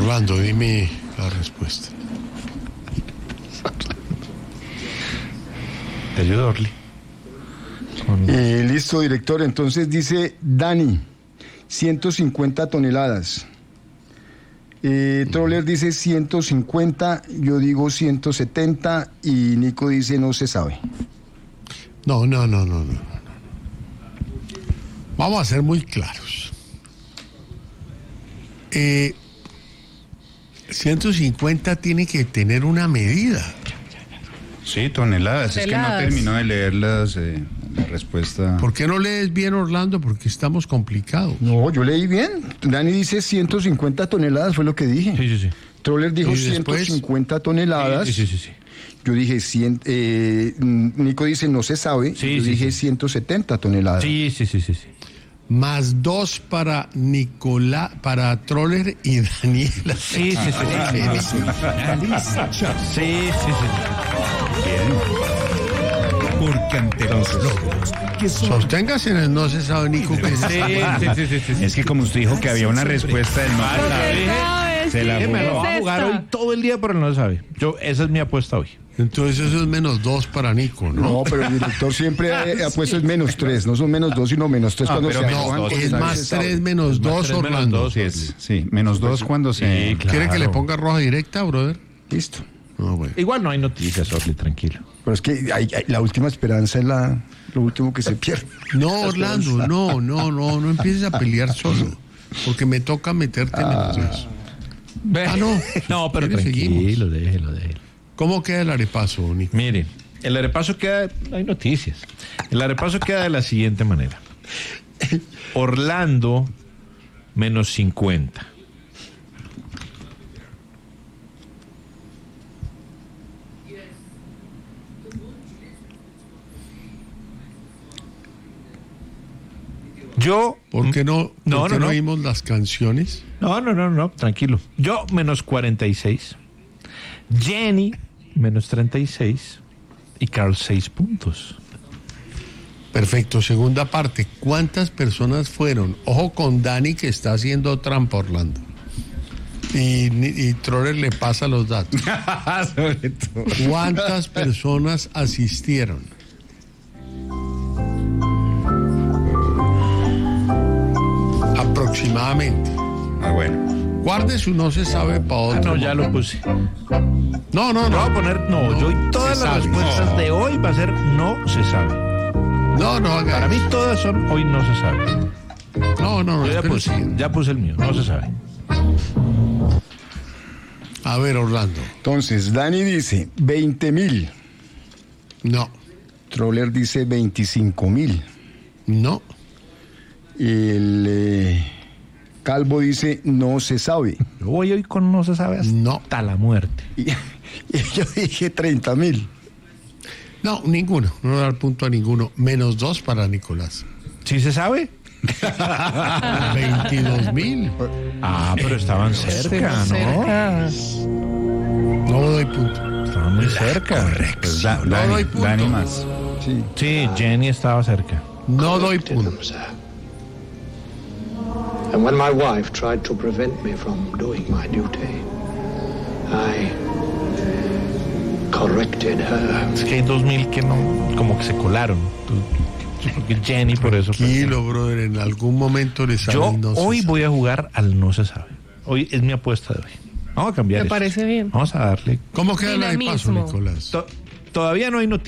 Orlando, dime la respuesta. Te ayudo, Orly. Listo, director. Entonces dice Dani, 150 toneladas. Troller dice 150, yo digo 170 y Nico dice no se sabe. No. Vamos a ser muy claros. 150 tiene que tener una medida. Sí, toneladas. Es que no terminó de leer la respuesta. ¿Por qué no lees bien, Orlando? Porque estamos complicados. No, yo leí bien. Dani dice 150 toneladas, fue lo que dije. Sí. Troller dijo ¿Y después? 150 toneladas. Sí. Yo dije 100, Nico dice no se sabe. Yo dije 170 toneladas. Sí. Más 2 para Nicolás, para Troller y Daniela. Sí. Porque ante los logros que son... Sosténgase en el no se sabe, Nico. Sí. Es que como usted dijo que había una respuesta del no se sabe, se la Me lo jugó. va a jugar hoy todo el día, pero no lo sabe. Esa es mi apuesta hoy. Entonces eso es menos 2 para Nico, ¿no? No, pero el director siempre ha puesto el menos 3, no son menos 2 sino menos 3 cuando pero se menos acaban. dos, Es más 3 menos 2, Orlando. Sí, menos 2 cuando se... ¿Quiere que le ponga roja directa, brother? Listo. No, bueno. Igual no hay noticias, Orly, tranquilo. Pero es que la última esperanza es lo último que se pierde. No, Orlando, no empieces a pelear solo, porque me toca meterte menos 3. No, pero ¿Quieres tranquilo, déjelo. ¿Cómo queda el arepaso, Nico? Mire, el arepaso queda... Hay noticias. El arepaso queda de la siguiente manera. Orlando, menos 50. Yo... ¿Por qué no No. oímos las canciones? No, tranquilo. Yo, menos 46. Jenny, menos 36. Y Carl, 6 puntos. Perfecto, segunda parte. ¿Cuántas personas fueron? Ojo con Dani que está haciendo trampa, Orlando. Y Troller le pasa los datos. Sobre todo. ¿Cuántas personas asistieron? Aproximadamente. Bueno. Guarde su no se sabe para otro. No, ya lo puse. No. Voy a poner no. Yo todas Se las sabe. respuestas de hoy va a ser no se sabe. No, haga Para mí eso. todas son hoy no se sabe. No, Yo ya puse el mío, no se sabe. A ver, Orlando. Entonces, Dani dice 20,000. No. Troller dice 25,000. No. El Calvo dice no se sabe. Yo voy hoy con no se sabe hasta la muerte. Y yo dije 30,000. No, ninguno. No dar punto a ninguno. Menos 2 para Nicolás. ¿Sí se sabe? 22,000. Ah, pero estaban cerca, ¿no? No doy punto. Estaban muy cerca. Pues No doy punto. Dani más. Sí. Sí, Jenny estaba cerca. No doy punto. And when my wife tried to prevent me from doing my duty, I corrected her. Es que hay 2,000 que no, como que se colaron. Yo creo que Jenny por eso. Tranquilo, brother. En algún momento le sale Yo no se hoy sabe. voy a jugar al no se sabe. Hoy es mi apuesta de hoy. Vamos a cambiar. Me esto. parece bien. Vamos a darle. ¿Cómo queda el paso, Dinamismo. Nicolás? Todavía no hay noticias.